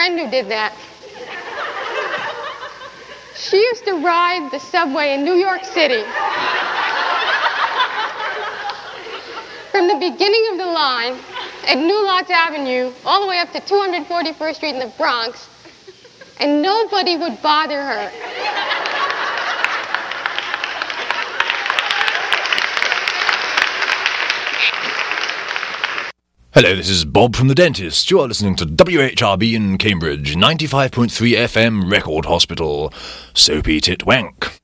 friend who did that. She used to ride the subway in New York City. From the beginning of the line at New Lots Avenue all the way up to 241st Street in the Bronx, and nobody would bother her. Hello, this is Bob from The Dentist. You are listening to WHRB in Cambridge, 95.3 FM Record Hospital. Soapy Tit Wank.